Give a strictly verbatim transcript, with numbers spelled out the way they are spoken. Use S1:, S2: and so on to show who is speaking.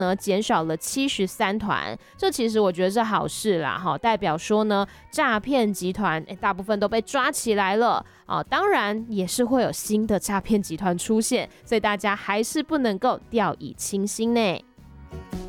S1: 呢减少了七十三团，这其实我觉得是好事啦，哈，代表说呢诈骗集团大部分都被抓起来了啊，当然也是会有新的诈骗集团出现，所以大家还是不能够掉以轻心呢。